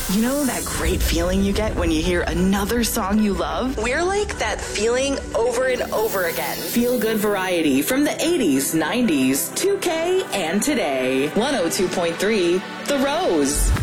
You know that great feeling you get when you hear another song you love? We're like that feeling over and over again. Feel good variety from the 80s, 90s, 2K, and today. 102.3 The Rose.